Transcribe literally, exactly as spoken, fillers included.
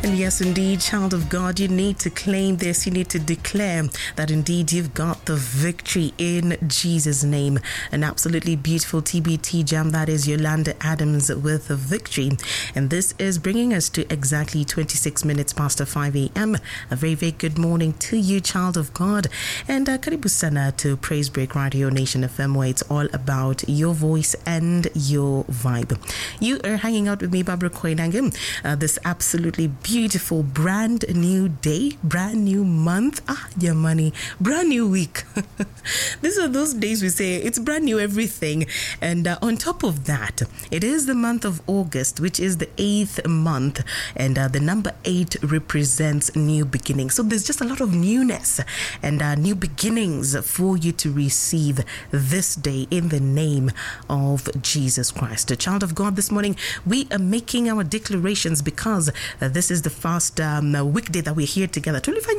And yes, indeed, child of God, you need to claim this. You need to declare that indeed you've got the victory in Jesus' name. An absolutely beautiful T B T jam. That is Yolanda Adams with the victory. And this is bringing us to exactly twenty-six minutes past five a.m. A very, very good morning to you, child of God. And uh, karibu sana to Praise Break Radio Nation F M, where it's all about your voice and your vibe. You are hanging out with me, Barbara Koinange, uh, this absolutely beautiful brand new day, brand new month, ah, yeah, money, brand new week. These are those days we say it's brand new everything. And uh, on top of that, it is the month of August, which is the eighth month, and uh, the number eight represents new beginnings. So there's just a lot of newness and uh, new beginnings for you to receive this day in the name of Jesus Christ. A child of God, this morning we are making our declarations because uh, this is the first um, weekday that we're here together.